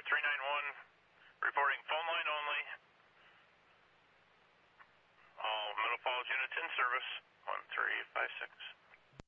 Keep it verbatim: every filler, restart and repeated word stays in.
three nine one, reporting phone line only. All Middle Falls units in service, one three five six.